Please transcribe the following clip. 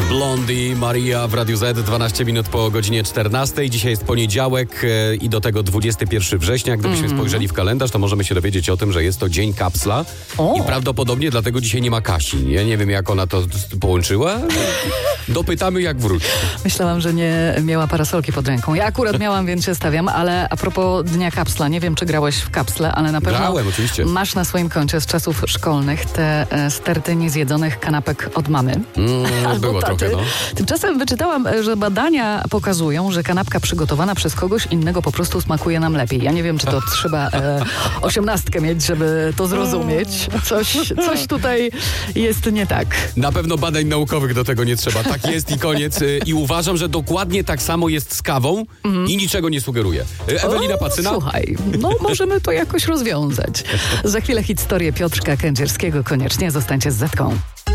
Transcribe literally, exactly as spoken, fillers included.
Blondie, Maria w Radiu Z, dwanaście minut po godzinie czternastej. Dzisiaj jest poniedziałek e, i do tego dwudziestego pierwszego września. Gdybyśmy mm. spojrzeli w kalendarz, to możemy się dowiedzieć o tym, że jest to dzień kapsla. O. I prawdopodobnie dlatego dzisiaj nie ma Kasi. Ja nie wiem, jak ona to połączyła. Dopytamy, jak wróci. Myślałam, że nie miała parasolki pod ręką. Ja akurat miałam, więc się stawiam, ale a propos dnia kapsla, nie wiem, czy grałeś w kapsle, ale na pewno Grałem, oczywiście. masz na swoim koncie z czasów szkolnych te e, sterty niezjedzonych kanapek od mamy. Mm, było taty. trochę, no. Tymczasem wyczytałam, że badania pokazują, że kanapka przygotowana przez kogoś innego po prostu smakuje nam lepiej. Ja nie wiem, czy to trzeba e, osiemnastkę mieć, żeby to zrozumieć. Coś, coś tutaj jest nie tak. Na pewno badań naukowych do tego nie trzeba. Tak jest i koniec. I uważam, że dokładnie tak samo jest z kawą mm. i niczego nie sugeruje. Ewelina o, Pacyna? Słuchaj, no możemy to jakoś rozwiązać. Za chwilę historię Piotrka Kędzierskiego. Koniecznie zostańcie z Zetką.